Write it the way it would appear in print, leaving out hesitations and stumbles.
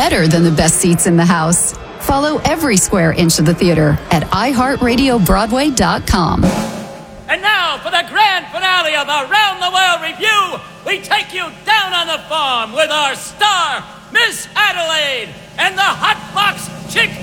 better than the best seats in the house. Follow every square inch of the theater at iHeartRadioBroadway.com. And now for the grand finale of the Round the World Review, we take you down on the farm with our star, Miss Adelaide, and the Hot Box Chick